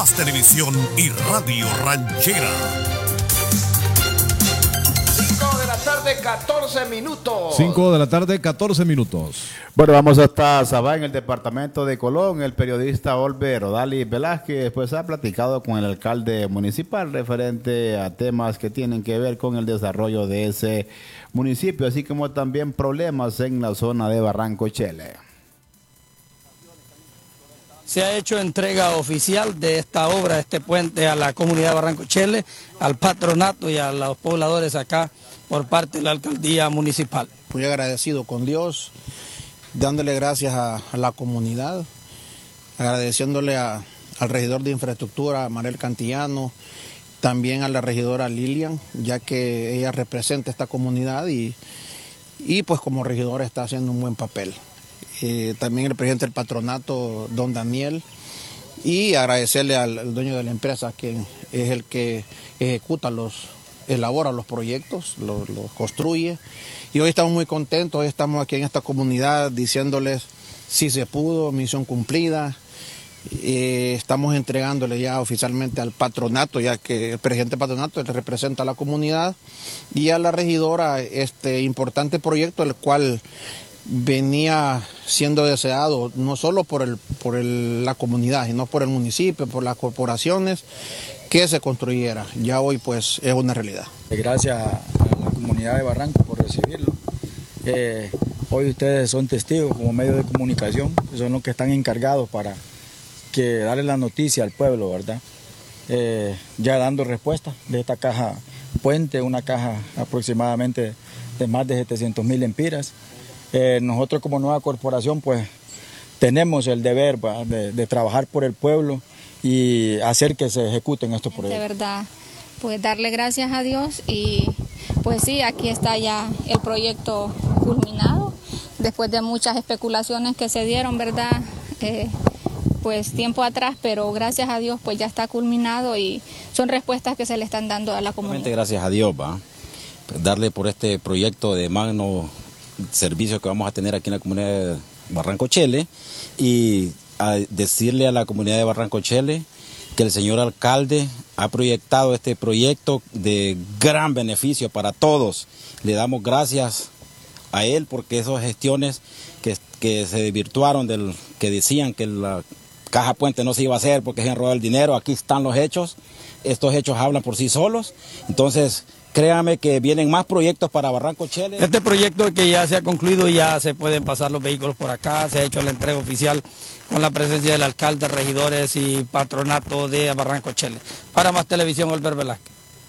Televisión y Radio Ranchera. 5 de la tarde, 14 minutos. 5 de la tarde, 14 minutos. Bueno, vamos hasta Sabá, en el departamento de Colón. El periodista Olver Odalis Velázquez pues ha platicado con el alcalde municipal referente a temas que tienen que ver con el desarrollo de ese municipio, así como también problemas en la zona de Barranco Chele. Se ha hecho entrega oficial de esta obra, de este puente, a la comunidad de Barranco Chele, al patronato y a los pobladores acá por parte de la alcaldía municipal. Muy agradecido con Dios, dándole gracias a la comunidad, agradeciéndole al regidor de infraestructura, Marel Cantillano, también a la regidora Lilian, ya que ella representa esta comunidad y pues como regidora está haciendo un buen papel. También el presidente del patronato, don Daniel, y agradecerle al dueño de la empresa, quien es el que elabora los proyectos, los construye. Y hoy estamos muy contentos, hoy estamos aquí en esta comunidad diciéndoles si se pudo, misión cumplida. Estamos entregándole ya oficialmente al patronato, ya que el presidente del patronato representa a la comunidad, y a la regidora este importante proyecto, el cual venía siendo deseado no solo por la comunidad, sino por el municipio, por las corporaciones, que se construyera. Ya hoy pues es una realidad. Gracias a la comunidad de Barranco por recibirlo. Hoy ustedes son testigos como medio de comunicación, son los que están encargados para darle la noticia al pueblo, ¿verdad? Ya dando respuesta de esta caja puente, una caja aproximadamente de más de 700,000 lempiras. Nosotros como nueva corporación pues tenemos el deber de trabajar por el pueblo y hacer que se ejecuten estos proyectos. De verdad, pues darle gracias a Dios y pues sí, aquí está ya el proyecto culminado, después de muchas especulaciones que se dieron, ¿verdad? Pues tiempo atrás, pero gracias a Dios pues ya está culminado y son respuestas que se le están dando a la comunidad. Gracias a Dios, darle por este proyecto de magno servicio que vamos a tener aquí en la comunidad de Barranco Chele, y a decirle a la comunidad de Barranco Chele que el señor alcalde ha proyectado este proyecto de gran beneficio para todos. Le damos gracias a él porque esas gestiones que se desvirtuaron, que decían que la caja puente no se iba a hacer porque se enrolló el dinero, aquí están los hechos. Estos hechos hablan por sí solos. Entonces, créame que vienen más proyectos para Barranco Chele. Este proyecto que ya se ha concluido, ya se pueden pasar los vehículos por acá, se ha hecho la entrega oficial con la presencia del alcalde, regidores y patronato de Barranco Chele. Para Más Televisión, Olver Velázquez.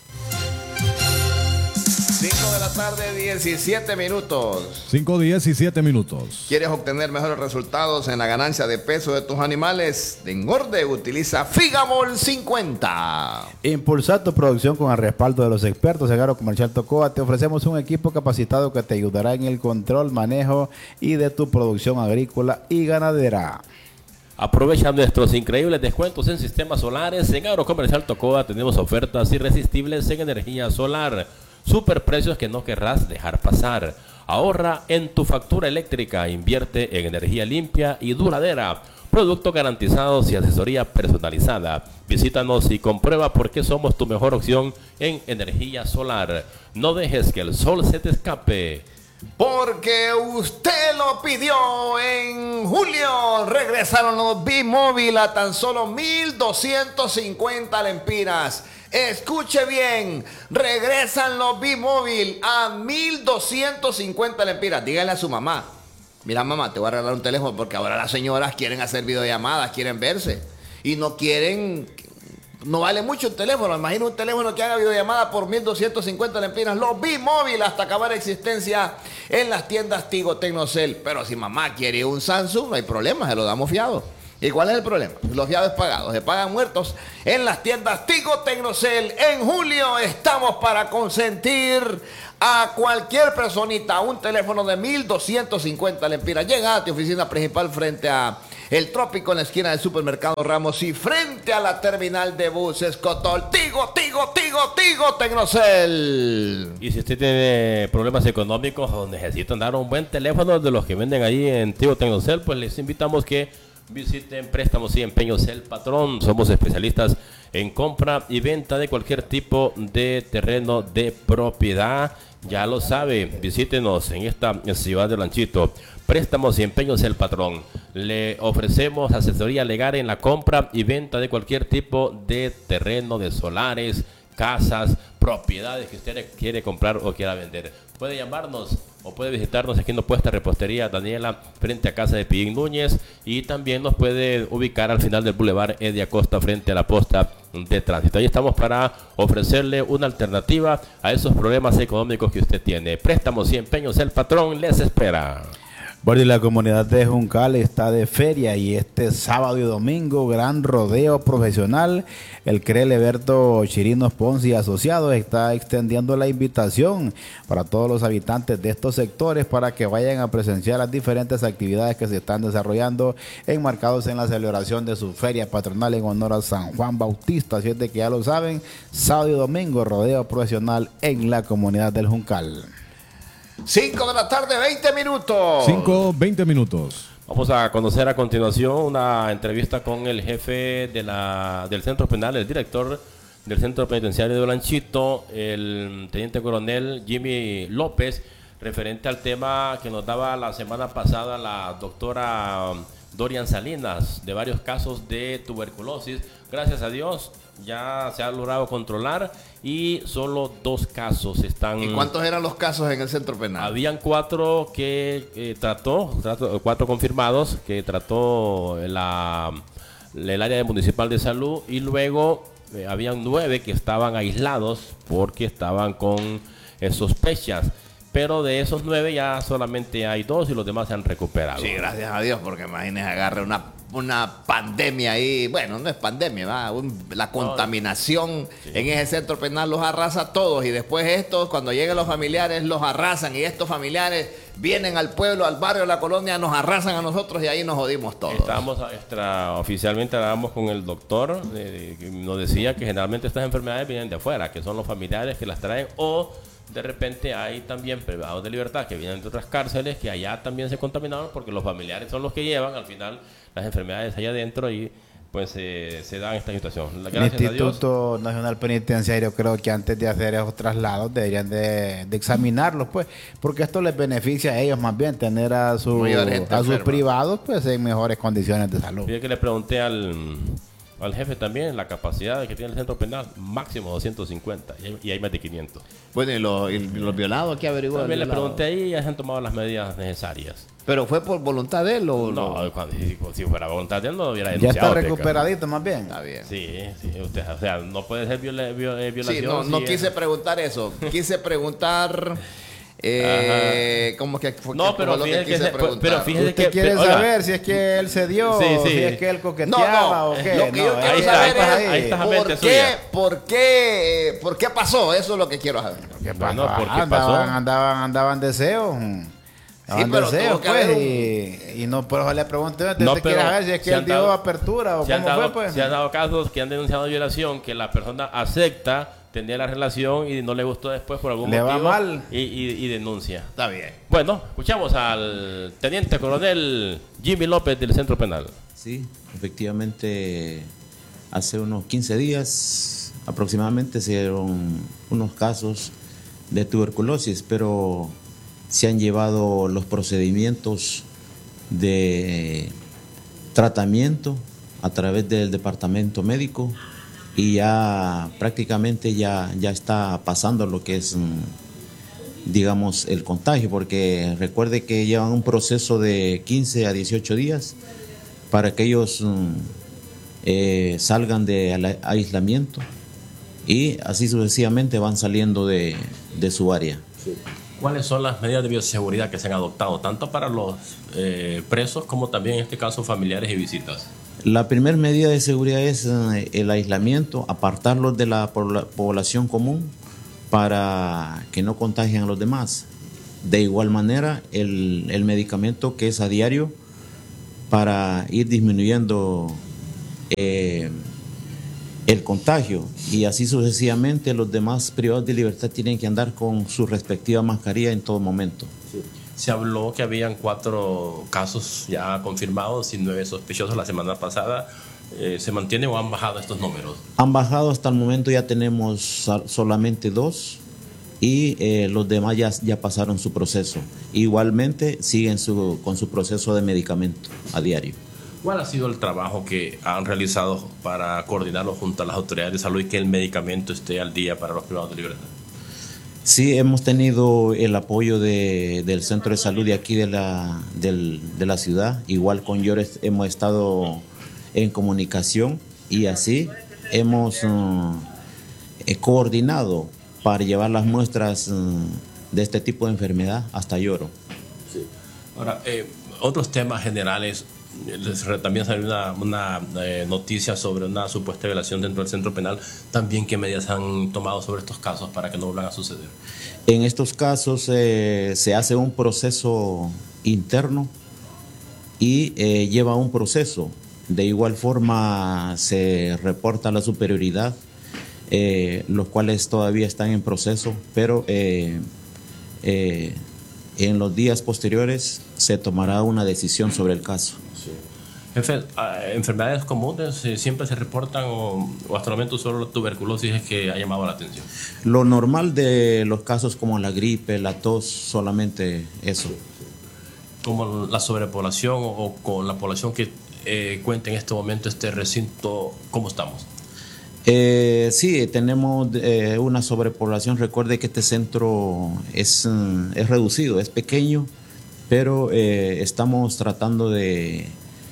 5 de la tarde, 17 minutos. 5:17 minutos. ¿Quieres obtener mejores resultados en la ganancia de peso de tus animales? De engorde, utiliza Figamol 50. Impulsar tu producción con el respaldo de los expertos en Agrocomercial Tocoa. Te ofrecemos un equipo capacitado que te ayudará en el control, manejo y de tu producción agrícola y ganadera. Aprovecha nuestros increíbles descuentos en sistemas solares. En Agrocomercial Tocoa tenemos ofertas irresistibles en energía solar. Super precios que no querrás dejar pasar. Ahorra en tu factura eléctrica. Invierte en energía limpia y duradera. Productos garantizados y asesoría personalizada. Visítanos y comprueba por qué somos tu mejor opción en energía solar. No dejes que el sol se te escape. Porque usted lo pidió. En julio regresaron los B-Móvil a tan solo 1,250 lempiras. Escuche bien, regresan los B-Móvil a 1,250 lempiras. Dígale a su mamá: mira, mamá, te voy a regalar un teléfono, porque ahora las señoras quieren hacer videollamadas, quieren verse y no vale mucho el teléfono. Imagina un teléfono que haga videollamada por 1,250 lempiras. Los B-Móvil hasta acabar existencia en las tiendas Tigo, Tecnocel. Pero si mamá quiere un Samsung, no hay problema, se lo damos fiado. ¿Y cuál es el problema? Los fiados pagados, se pagan muertos en las tiendas Tigo, Tecnocel. En julio estamos para consentir a cualquier personita un teléfono de 1,250 lempiras. Llega a tu oficina principal frente a El Trópico, en la esquina del supermercado Ramos y frente a la terminal de buses Cotol. Tigo, Tecnocel. Y si usted tiene problemas económicos o necesita dar un buen teléfono de los que venden ahí en Tigo Tecnocel, pues les invitamos que Visiten Préstamos y Empeños El Patrón. Somos especialistas en compra y venta de cualquier tipo de terreno de propiedad. Ya lo sabe, visítenos en esta ciudad de Lanchito. Préstamos y Empeños El Patrón. Le ofrecemos asesoría legal en la compra y venta de cualquier tipo de terreno, de solares, casas, propiedades que usted quiere comprar o quiera vender. Puede llamarnos o puede visitarnos aquí en la puesta Repostería Daniela, frente a casa de Pillín Núñez, y también nos puede ubicar al final del Boulevard Eddie Acosta, frente a la posta de tránsito. Ahí estamos para ofrecerle una alternativa a esos problemas económicos que usted tiene. Préstamos y Empeños El Patrón les espera. Bueno, y la comunidad de Juncal está de feria y este sábado y domingo, gran rodeo profesional. El CRE Leberto Chirinos Ponce y Asociados está extendiendo la invitación para todos los habitantes de estos sectores para que vayan a presenciar las diferentes actividades que se están desarrollando enmarcados en la celebración de su feria patronal en honor a San Juan Bautista. Así es de que ya lo saben, sábado y domingo, rodeo profesional en la comunidad del Juncal. 5 de la tarde, 20 minutos. 5:20 minutos. Vamos a conocer a continuación una entrevista con el jefe del centro penal, el director del centro penitenciario de Lanchito, el teniente coronel Jimmy López, referente al tema que nos daba la semana pasada la doctora Dorian Salinas, de varios casos de tuberculosis. Gracias a Dios ya se ha logrado controlar y solo 2 casos están. ¿Y cuántos eran los casos en el centro penal? Habían 4 que trató, 4 confirmados que trató el área municipal de salud, y luego habían 9 que estaban aislados porque estaban con sospechas. Pero de esos 9 ya solamente hay 2 y los demás se han recuperado. Sí, gracias a Dios, porque imagínese, agarre una pandemia ahí. Bueno, no es pandemia, ¿va? La contaminación en ese centro penal los arrasa a todos. Y después estos, cuando lleguen los familiares, los arrasan. Y estos familiares vienen al pueblo, al barrio, a la colonia, nos arrasan a nosotros y ahí nos jodimos todos. Oficialmente hablábamos con el doctor, que nos decía que generalmente estas enfermedades vienen de afuera, que son los familiares que las traen, o de repente hay también privados de libertad que vienen de otras cárceles que allá también se contaminaron, porque los familiares son los que llevan al final las enfermedades allá adentro y pues se da esta situación. El Instituto Nacional Penitenciario, creo que antes de hacer esos traslados deberían de examinarlos, pues, porque esto les beneficia a ellos más bien, tener a sus privados pues en mejores condiciones de salud. Fíjate que le pregunté al jefe también la capacidad que tiene el centro penal, máximo 250, y hay más de 500. Bueno, ¿y los violados qué averiguó? También le pregunté ahí y ya se han tomado las medidas necesarias. ¿Pero fue por voluntad de él o no? Si fuera voluntad de él no lo hubiera denunciado. Ya está recuperadito más bien. Está bien. Sí, usted, o sea, no puede ser violación. Sí, no quise preguntar eso. Quise preguntar... ¿cómo que fue? No, pero fíjese ¿Usted que quiere saber si es que él se dio, si es que él coqueteaba o qué? Lo que yo quiero saber es ¿por qué pasó? Eso es lo que quiero saber. ¿Qué pasó? Andaban deseos. Sí, pero pues, y no, por eso le pregunté, ¿usted quiere saber si es que él dio apertura o cómo fue? Pues se han dado casos que han denunciado violación, que la persona acepta, tenía la relación y no le gustó después por algún motivo. Le va mal. Y denuncia. Está bien. Bueno, escuchamos al teniente coronel Jimmy López del Centro Penal. Sí, efectivamente, hace unos 15 días aproximadamente se dieron unos casos de tuberculosis, pero se han llevado los procedimientos de tratamiento a través del departamento médico y ya prácticamente ya está pasando lo que es, digamos, el contagio, porque recuerde que llevan un proceso de 15 a 18 días para que ellos salgan de aislamiento y así sucesivamente van saliendo de su área. Sí. ¿Cuáles son las medidas de bioseguridad que se han adoptado, tanto para los presos como también en este caso familiares y visitas? La primera medida de seguridad es el aislamiento, apartarlos de la población común para que no contagien a los demás. De igual manera, el medicamento que es a diario para ir disminuyendo el contagio, y así sucesivamente los demás privados de libertad tienen que andar con su respectiva mascarilla en todo momento. Sí. Se habló que habían 4 casos ya confirmados y 9 sospechosos la semana pasada. ¿Se mantiene o han bajado estos números? Han bajado hasta el momento, ya tenemos solamente 2 y los demás ya pasaron su proceso. Igualmente siguen con su proceso de medicamento a diario. ¿Cuál ha sido el trabajo que han realizado para coordinarlo junto a las autoridades de salud y que el medicamento esté al día para los privados de libertad? Sí, hemos tenido el apoyo del centro de salud de aquí de la ciudad. Igual con Llores hemos estado en comunicación y así hemos coordinado para llevar las muestras de este tipo de enfermedad hasta Lloro. Sí. Ahora, otros temas generales. También salió una noticia sobre una supuesta violación dentro del centro penal. También, ¿qué medidas han tomado sobre estos casos para que no vuelvan a suceder? En estos casos se hace un proceso interno y lleva un proceso. De igual forma se reporta a la superioridad, los cuales todavía están en proceso, pero en los días posteriores se tomará una decisión sobre el caso. Sí. Jefe, ¿enfermedades comunes siempre se reportan o hasta el momento solo la tuberculosis es que ha llamado la atención? Lo normal de los casos como la gripe, la tos, solamente eso. ¿Como la sobrepoblación o con la población que cuenta en este momento este recinto, cómo estamos? Sí, tenemos una sobrepoblación. Recuerde que este centro es reducido, es pequeño, pero estamos tratando de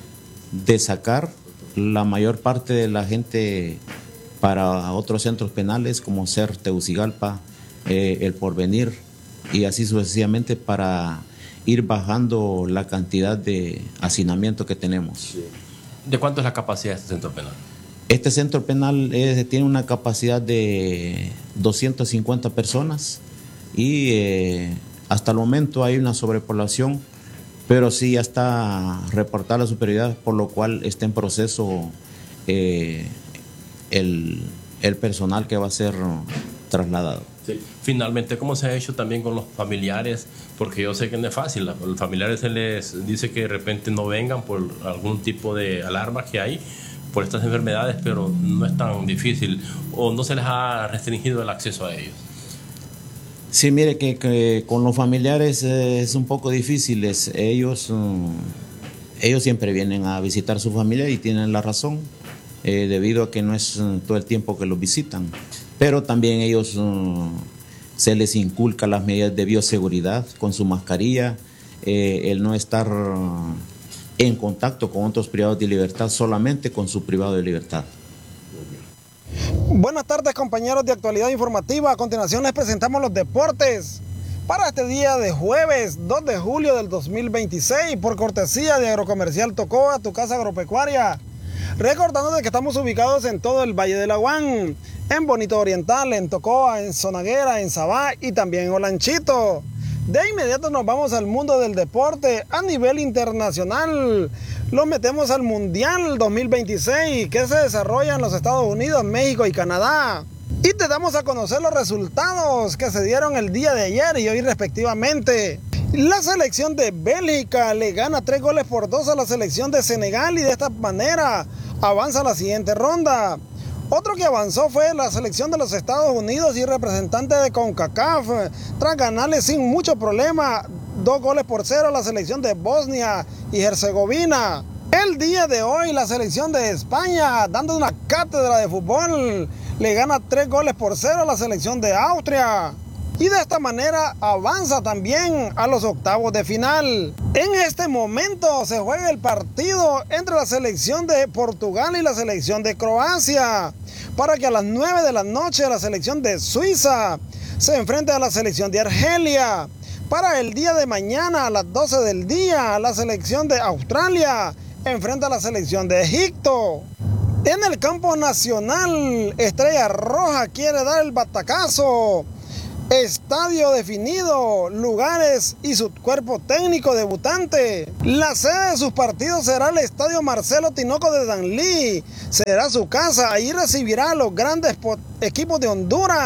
sacar la mayor parte de la gente para otros centros penales como ser Tegucigalpa, El Porvenir y así sucesivamente para ir bajando la cantidad de hacinamiento que tenemos. Sí. ¿De cuánto es la capacidad de este centro penal? Este centro penal tiene una capacidad de 250 personas y hasta el momento hay una sobrepoblación, pero sí ya está reportada la superioridad, por lo cual está en proceso el personal que va a ser trasladado. Sí. Finalmente, ¿cómo se ha hecho también con los familiares? Porque yo sé que no es fácil. A los familiares se les dice que de repente no vengan por algún tipo de alarma que hay por estas enfermedades, pero no es tan difícil o no se les ha restringido el acceso a ellos. Sí, mire que con los familiares es un poco difícil. Ellos siempre vienen a visitar a su familia y tienen la razón, debido a que no es todo el tiempo que los visitan. Pero también ellos se les inculca las medidas de bioseguridad con su mascarilla, el no estar en contacto con otros privados de libertad, solamente con su privado de libertad. Buenas tardes, compañeros de Actualidad Informativa. A continuación les presentamos los deportes para este día de jueves 2 de julio del 2026 por cortesía de Agrocomercial Tocoa, tu casa agropecuaria. Recordando de que estamos ubicados en todo el Valle del Aguán, en Bonito Oriental, en Tocoa, en Zonaguera, en Sabá y también en Olanchito. De inmediato nos vamos al mundo del deporte a nivel internacional. Lo metemos al Mundial 2026 que se desarrolla en los Estados Unidos, México y Canadá. Y te damos a conocer los resultados que se dieron el día de ayer y hoy respectivamente. La selección de Bélgica le gana 3-2 a la selección de Senegal y de esta manera avanza a la siguiente ronda. Otro que avanzó fue la selección de los Estados Unidos y representante de CONCACAF, tras ganarle sin mucho problema 2-0 a la selección de Bosnia y Herzegovina. El día de hoy la selección de España, dando una cátedra de fútbol, le gana 3-0 a la selección de Austria. Y de esta manera avanza también a los octavos de final. En este momento se juega el partido entre la selección de Portugal y la selección de Croacia, para que a las 9 de la noche la selección de Suiza se enfrente a la selección de Argelia. Para el día de mañana a las 12 del día la selección de Australia enfrenta a la selección de Egipto. En el campo nacional, Estrella Roja quiere dar el batacazo. Estadio definido, lugares y su cuerpo técnico debutante. La sede de sus partidos será el Estadio Marcelo Tinoco de Danlí. Será su casa, ahí recibirá a los grandes equipos de Honduras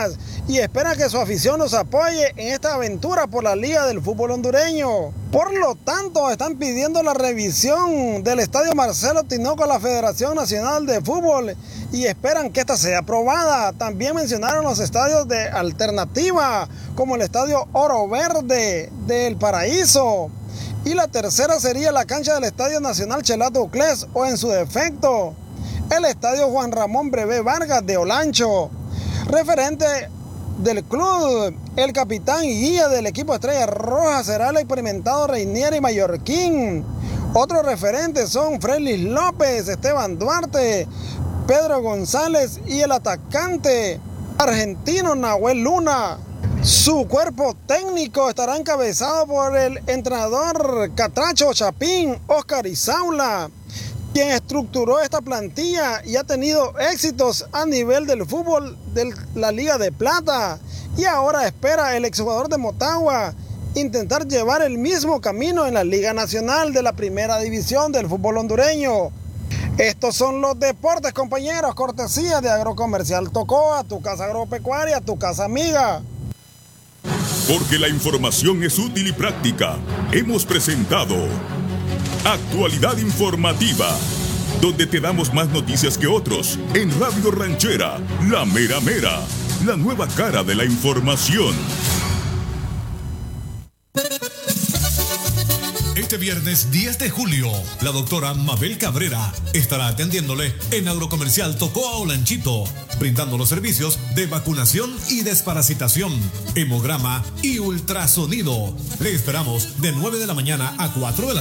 y esperan que su afición los apoye en esta aventura por la Liga del Fútbol Hondureño. Por lo tanto, están pidiendo la revisión del Estadio Marcelo Tinoco a la Federación Nacional de Fútbol y esperan que esta sea aprobada. También mencionaron los estadios de alternativa, como el Estadio Oro Verde del Paraíso. Y la tercera sería la cancha del Estadio Nacional Chelato Uclés, o en su defecto, el Estadio Juan Ramón Brevé Vargas de Olancho. Referente del club, el capitán y guía del equipo Estrella Roja será el experimentado Reinier y Mallorquín. Otros referentes son Fredlis López, Esteban Duarte, Pedro González y el atacante argentino Nahuel Luna. Su cuerpo técnico estará encabezado por el entrenador Catracho Chapín, Oscar Izaula, quien estructuró esta plantilla y ha tenido éxitos a nivel del fútbol de la Liga de Plata. Y ahora espera el exjugador de Motagua intentar llevar el mismo camino en la Liga Nacional de la Primera División del fútbol hondureño. Estos son los deportes, compañeros, cortesía de Agrocomercial Tocoa, tu casa agropecuaria, tu casa amiga. Porque la información es útil y práctica, hemos presentado Actualidad Informativa, donde te damos más noticias que otros, en Radio Ranchera, la mera mera, la nueva cara de la información. Este viernes 10 de julio, la doctora Mabel Cabrera estará atendiéndole en Agrocomercial Tocoa Olanchito, brindando los servicios de vacunación y desparasitación, hemograma y ultrasonido. Le esperamos de 9 de la mañana a 4 de la